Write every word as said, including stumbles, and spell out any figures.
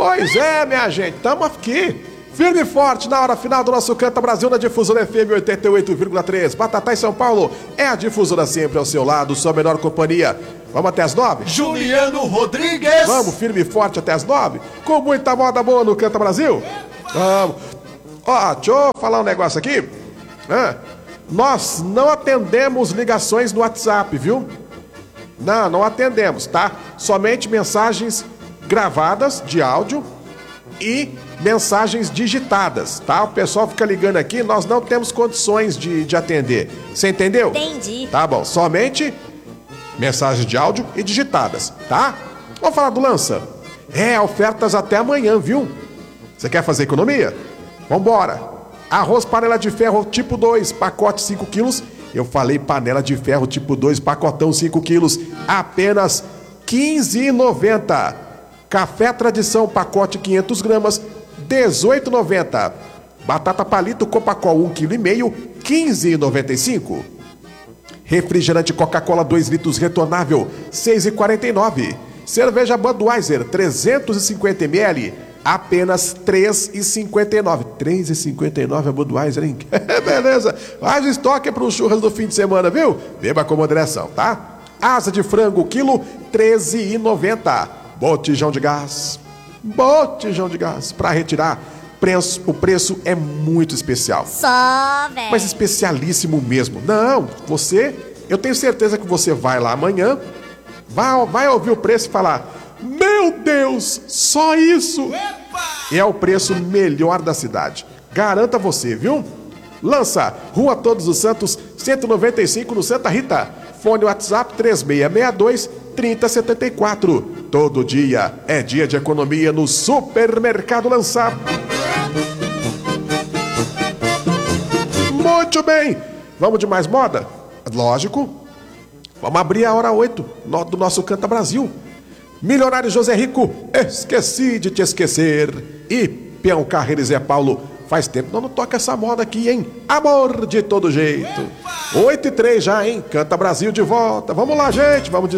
Pois é, minha gente, tamo aqui. Firme e forte na hora final do nosso Canta Brasil na Difusora F M oitenta e oito vírgula três. Batatai São Paulo é a Difusora sempre ao seu lado, sua melhor companhia. Vamos até as nove? Juliano Rodrigues. Vamos, firme e forte até as nove? Com muita moda boa no Canta Brasil? Vamos. Ó, deixa eu falar um negócio aqui. Ah, nós não atendemos ligações no WhatsApp, viu? Não, não atendemos, tá? Somente mensagens gravadas de áudio e mensagens digitadas, tá? O pessoal fica ligando aqui, nós não temos condições de, de atender. Você entendeu? Entendi. Tá bom, somente mensagens de áudio e digitadas, tá? Vamos falar do Lança? É, ofertas até amanhã, viu? Você quer fazer economia? Vambora! Arroz panela de ferro tipo dois, pacote cinco quilos. Eu falei panela de ferro tipo dois, pacotão cinco quilos, apenas quinze reais e noventa centavos. Café Tradição, pacote quinhentas gramas, dezoito reais e noventa centavos. Batata palito Copacol um vírgula cinco quilo, quinze reais e noventa e cinco centavos. Refrigerante Coca-Cola dois litros retornável, seis reais e quarenta e nove centavos. Cerveja Budweiser trezentos e cinquenta mililitros, apenas três reais e cinquenta e nove centavos. três reais e cinquenta e nove centavos a Budweiser, hein? Beleza. Faz estoque para os churras do fim de semana, viu? Beba com moderação, tá? Asa de frango, quilo, treze reais e noventa centavos. Botijão de gás. Botijão de gás. Para retirar, preço, o preço é muito especial. Só, velho. Mas especialíssimo mesmo. Não, você... Eu tenho certeza que você vai lá amanhã, vai, vai ouvir o preço e falar: meu Deus, só isso? É o preço melhor da cidade. Garanta você, viu? Lança, Rua Todos os Santos, cento e noventa e cinco, no Santa Rita. Fone WhatsApp três seis seis dois, três zero sete quatro. Todo dia é dia de economia no Supermercado Lança. Muito bem. Vamos de mais moda? Lógico. Vamos abrir a hora oito do nosso Canta Brasil. Milionário José Rico, esqueci de te esquecer. E Peão Carreira e Zé Paulo, faz tempo que nós não toca essa moda aqui, hein? Amor de todo jeito. oito e três já, hein? Canta Brasil de volta. Vamos lá, gente. Vamos de